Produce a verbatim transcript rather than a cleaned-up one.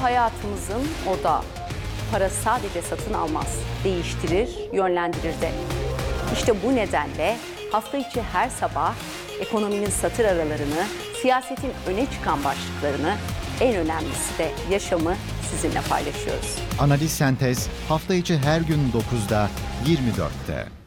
hayatımızın odağı. Para sadece satın almaz, değiştirir, yönlendirir de. İşte bu nedenle hafta içi her sabah ekonominin satır aralarını, siyasetin öne çıkan başlıklarını, en önemlisi de yaşamı sizinle paylaşıyoruz. Analiz Sentez hafta içi her gün dokuzda yirmi dörtte.